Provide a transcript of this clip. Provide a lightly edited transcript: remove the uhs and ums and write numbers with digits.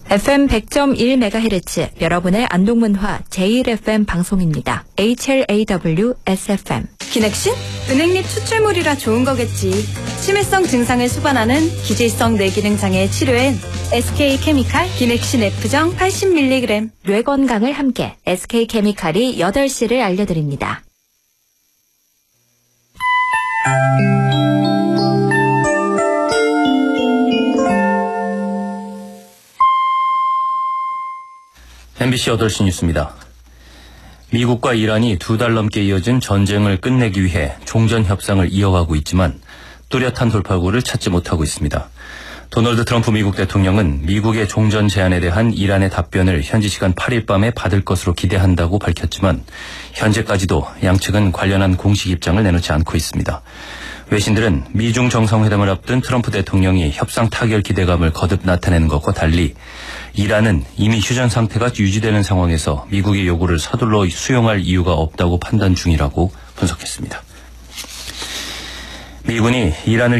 FM 100.1MHz 여러분의 안동문화 제1FM 방송입니다. HLAW SFM. 기넥신? 은행잎 추출물이라 좋은 거겠지. 치매성 증상을 수반하는 기질성 뇌기능 장애 치료엔 SK케미칼 기넥신 F정 80mg. 뇌 건강을 함께 SK케미칼이 8시를 알려드립니다. MBC 8시 뉴스입니다. 미국과 이란이 2달 넘게 이어진 전쟁을 끝내기 위해 종전 협상을 이어가고 있지만 뚜렷한 돌파구를 찾지 못하고 있습니다. 도널드 트럼프 미국 대통령은 미국의 종전 제안에 대한 이란의 답변을 현지 시간 8일 밤에 받을 것으로 기대한다고 밝혔지만 현재까지도 양측은 관련한 공식 입장을 내놓지 않고 있습니다. 외신들은 미중 정상회담을 앞둔 트럼프 대통령이 협상 타결 기대감을 거듭 나타내는 것과 달리 이란은 이미 휴전 상태가 유지되는 상황에서 미국의 요구를 서둘러 수용할 이유가 없다고 판단 중이라고 분석했습니다. 미군이 이란을